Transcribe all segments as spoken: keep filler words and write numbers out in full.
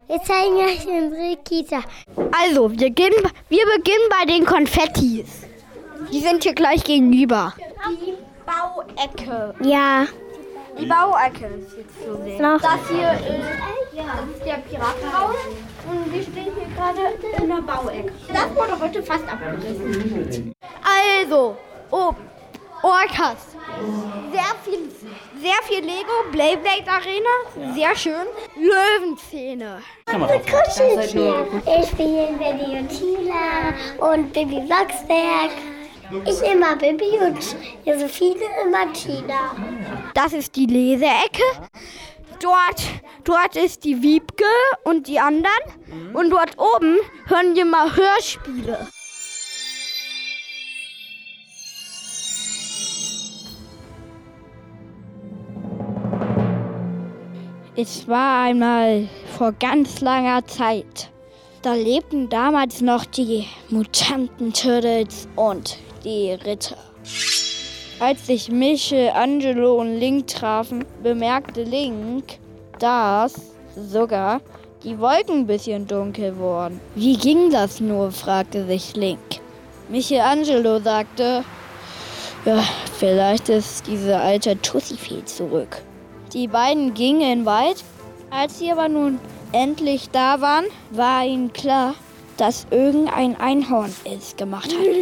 Wir zeigen euch unsere Kita. Also, wir beginnen, wir beginnen bei den Konfettis. Die sind hier gleich gegenüber. Die Bauecke. Ja. Die Bauecke ist jetzt zu sehen. Noch. Das hier ist, das ist der Piratenraum. Und wir stehen hier gerade in der Bauecke. Das wurde heute fast abgerissen. Also, oben. Orcas. Sehr viel, sehr viel Lego, Beyblade Arena, sehr schön. Löwenzähne. Kuscheltier. Ich spiele Baby und Tila und Baby Wachsberg. Ich immer Baby und Josephine immer Tina. Das ist die Leseecke. Dort, dort ist die Wiebke und die anderen. Und dort oben hören wir mal Hörspiele. Es war einmal vor ganz langer Zeit. Da lebten damals noch die Mutanten Turtles und die Ritter. Als sich Michelangelo und Link trafen, bemerkte Link, dass sogar die Wolken ein bisschen dunkel wurden. Wie ging das nur, fragte sich Link. Michelangelo sagte, ja, vielleicht ist diese alte Tussifee zurück. Die beiden gingen in den Wald. Als sie aber nun endlich da waren, war ihnen klar, dass irgendein Einhorn es gemacht hat.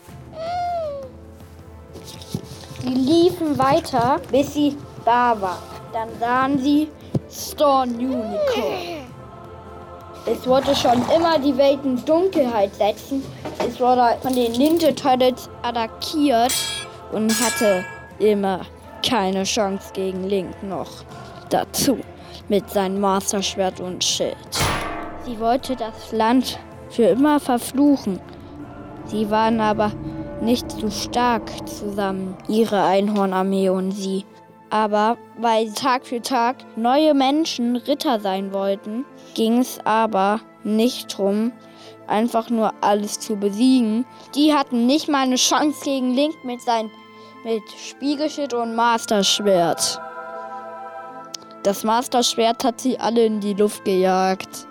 Sie liefen weiter, bis sie da waren. Dann sahen sie Storm Unicorn. Es wollte schon immer die Welt in Dunkelheit setzen. Es wurde von den Ninja Turtles attackiert und hatte immer keine Chance gegen Link noch. Dazu mit seinem Masterschwert und Schild. Sie wollte das Land für immer verfluchen. Sie waren aber nicht so stark zusammen, ihre Einhornarmee und sie. Aber weil Tag für Tag neue Menschen Ritter sein wollten, ging es aber nicht drum, einfach nur alles zu besiegen. Die hatten nicht mal eine Chance gegen Link mit seinem mit Spiegelschild und Masterschwert. Das Masterschwert hat sie alle in die Luft gejagt.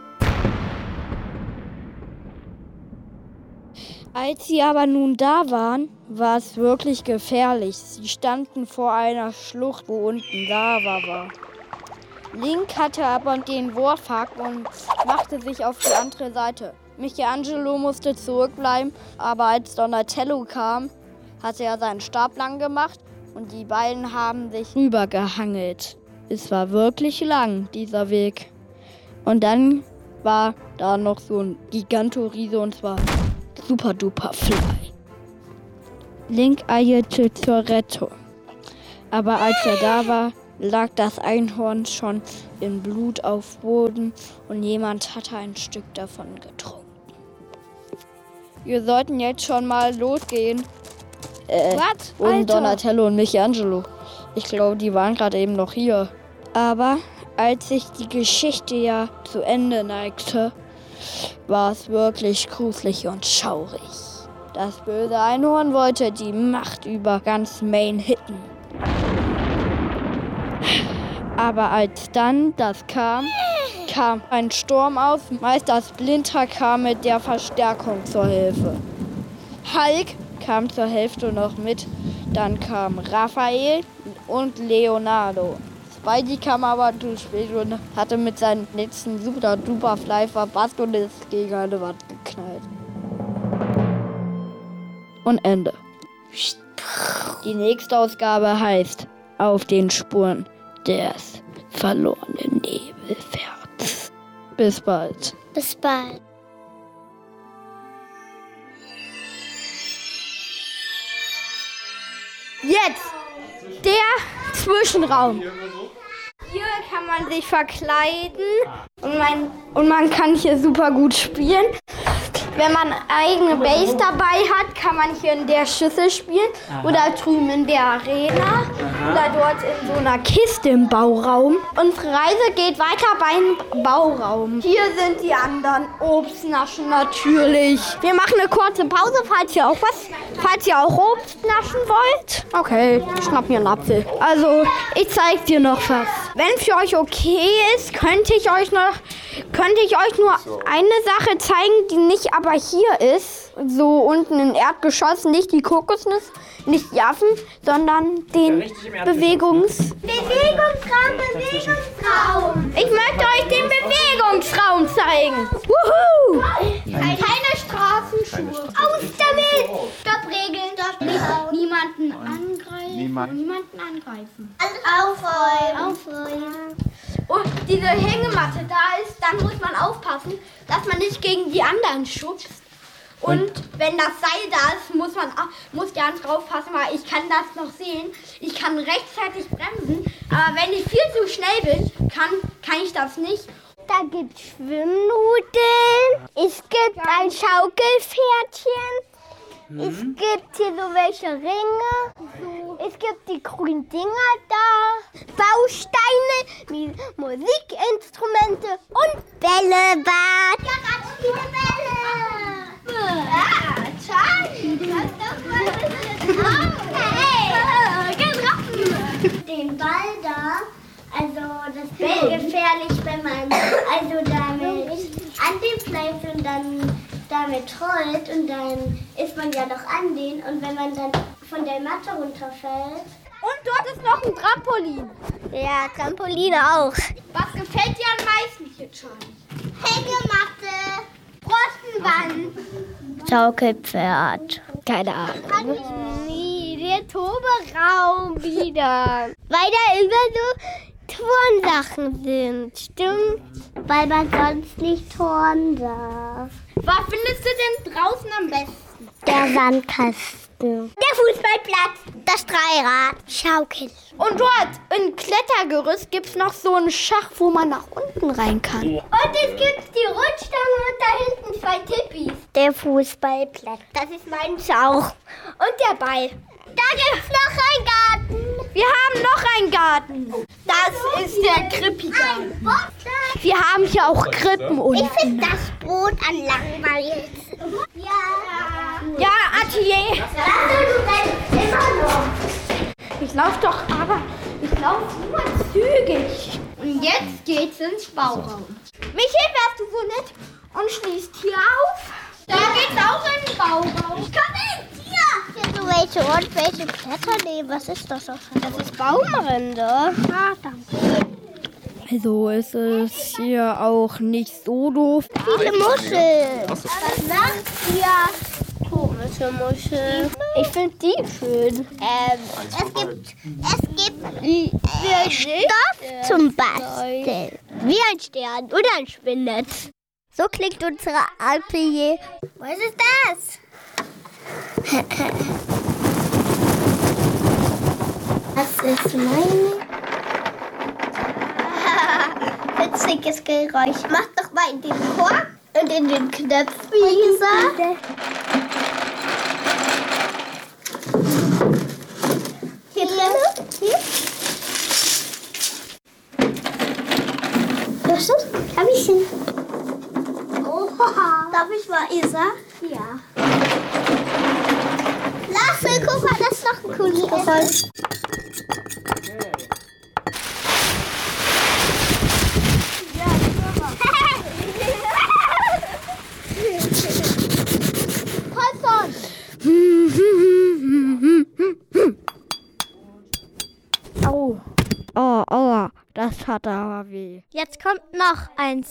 Als sie aber nun da waren, war es wirklich gefährlich. Sie standen vor einer Schlucht, wo unten Lava war. Link hatte aber den Wurfhaken und machte sich auf die andere Seite. Michelangelo musste zurückbleiben, aber als Donatello kam, hatte er seinen Stab lang gemacht und die beiden haben sich rübergehangelt. Es war wirklich lang, dieser Weg. Und dann war da noch so ein Gigantoriese und zwar Super Duper Fly. Link eilte zur Rettung. Aber als er da war, lag das Einhorn schon in Blut auf Boden und jemand hatte ein Stück davon getrunken. Wir sollten jetzt schon mal losgehen. Äh, Was? und Alter. Donatello und Michelangelo. Ich glaube, die waren gerade eben noch hier. Aber als sich die Geschichte ja zu Ende neigte, war es wirklich gruselig und schaurig. Das böse Einhorn wollte die Macht über ganz Maine hitten. Aber als dann das kam, kam ein Sturm aus. Meister Splinter kam mit der Verstärkung zur Hilfe. Hulk kam zur Hälfte noch mit. Dann kam Raphael und Leonardo. Spidey kam aber zu spät und hatte mit seinem letzten Super Duper Fly verpasst und ist gegen eine Wand geknallt. Und Ende. Die nächste Ausgabe heißt Auf den Spuren des verlorenen Nebelpferds. Bis bald. Bis bald. Jetzt der Zwischenraum. Hier kann man sich verkleiden und man, und man kann hier super gut spielen. Wenn man eigene Base dabei hat, kann man hier in der Schüssel spielen. Aha. Oder drüben in der Arena. Aha. Oder dort in so einer Kiste im Bauraum. Unsere Reise geht weiter beim Bauraum. Hier sind die anderen Obstnaschen natürlich. Wir machen eine kurze Pause, falls ihr auch was, falls ihr auch Obst naschen wollt. Okay, ich schnapp mir einen Apfel. Also, ich zeig dir noch was. Wenn für euch okay ist, könnte ich euch noch könnte ich euch nur eine Sache zeigen, die nicht aber hier ist. So unten im Erdgeschoss, nicht die Kokosnuss, nicht die Affen, sondern den Bewegungs... Bewegungsraum, Bewegungsraum. Ich möchte euch den Bewegungsraum zeigen. Wuhu! Keine Straßenschuhe. Aus damit. Stopp, Regeln. Stopp, Nicht, niemanden angreifen. Niemand. Niemanden angreifen. Aufräumen. Aufräumen. Und diese Hängematte da ist, dann muss man aufpassen, dass man nicht gegen die anderen schubst. Und wenn das Seil da ist, muss man auch, muss ganz drauf passen, weil ich kann das noch sehen. Ich kann rechtzeitig bremsen, aber wenn ich viel zu schnell bin, kann, kann ich das nicht. Da gibt es Schwimmnudeln. Es gibt ein Schaukelpferdchen. Es gibt hier so welche Ringe. Es gibt die grünen Dinger da. Bausteine, Mi- Musikinstrumente und Bällebad. Ja, ganz viele Bälle. Ah, Charlie, du hast doch mal ein bisschen Hey, getroffen. Den Ball da, also das wäre gefährlich, wenn man also damit an den bleibt und dann damit rollt und dann ist man ja noch an den und wenn man dann von der Matte runterfällt. Und dort ist noch ein Trampolin. Ja, Trampoline auch. Was gefällt dir am meisten hier, Charlie? Hängematte, Pfostenwand, Schaukelpferd. Keine Ahnung. Nie, der Toberaum wieder. Weil da immer so Turnsachen sind, stimmt? Weil man sonst nicht turnen darf. Was findest du denn draußen am besten? Der Sandkasten. Der Fußballplatz. Das Dreirad. Schaukel. Und dort im Klettergerüst gibt es noch so einen Schacht, wo man nach unten rein kann. Und es gibt die Rutschstange und da hinten zwei Tippis. Der Fußballplatz. Das ist meins auch. Und der Ball. Da gibt's noch einen Garten. Wir haben noch einen Garten. Das ist der Krippi-Garten. Wir haben hier auch Krippen unten. Ich finde das Brot an langweilig. Ja. Ja, Atelier. Du rennst immer noch. Ich laufe doch, aber ich laufe nur zügig. Und jetzt geht's ins Bauraum. Michael, wärst du so nett und schließt hier auf? Da geht's auch in den Bauraum. Komm hin, hier. Hier so welche und welche Blätter nehmen. Was ist das? Das ist Baumrinde. Ah, danke. Also es ist hier auch nicht so doof. Viele Muscheln. Was sagt ihr? Komische Muscheln. Ich finde die schön. Ähm, es gibt, es gibt äh, Stoff zum Basteln. Wie ein Stern oder ein Spinnennetz. So klingt unsere Atelier. Was ist das? Das ist meine... Witziges Geräusch. Mach doch mal in den Korb und in den Knöpfen, Lisa. Hier drin? Hier? Hörst du? Kabelchen. Oha. Darf ich mal, Isa? Ja. Lasse, guck mal, das ist doch ein cooles Geräusch. Au. Oh, aua, das hat aber weh. Jetzt kommt noch ein